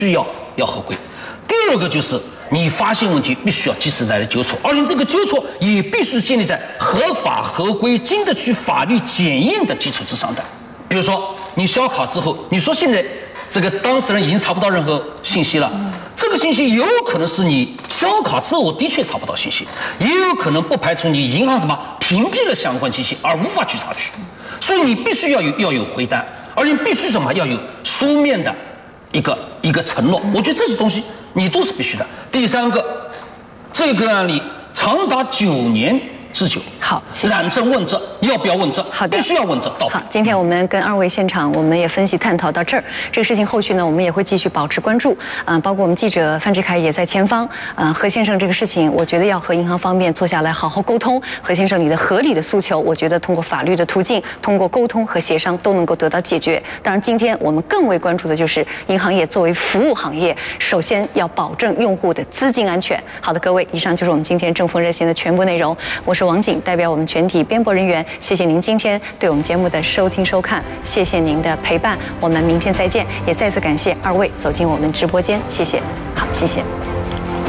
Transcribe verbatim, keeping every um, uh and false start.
须要要合规。第二个就是你发现问题必须要及时来纠错，而且这个纠错也必须是建立在合法合规、经得起法律检验的基础之上的。比如说你销考之后，你说现在这个当事人已经查不到任何信息了，这个信息有可能是你销考之后的确查不到信息，也有可能不排除你银行什么屏蔽了相关信息而无法去查取，所以你必须要有要有回单，而且必须什么要有书面的一个一个承诺，我觉得这些东西你都是必须的。第三个，这个案例长达九年之久， 好，谢谢。 染证问责要不要问责？ 好的， 必须要问责到。 好，今天我们跟二位现场，我们也分析探讨到这儿。这个事情后续呢，我们也会继续保持关注。嗯、呃，包括我们记者范志凯也在前方。嗯、呃，何先生这个事情，我觉得要和银行方面坐下来好好沟通。何先生，你的合理的诉求，我觉得通过法律的途径，通过沟通和协商都能够得到解决。当然，今天我们更为关注的就是银行业作为服务行业，首先要保证用户的资金安全。好的，各位，以上就是我们今天正风热线的全部内容。我是王景，代表我们全体编播人员，谢谢您今天对我们节目的收听收看，谢谢您的陪伴，我们明天再见，也再次感谢二位走进我们直播间，谢谢，好，谢谢。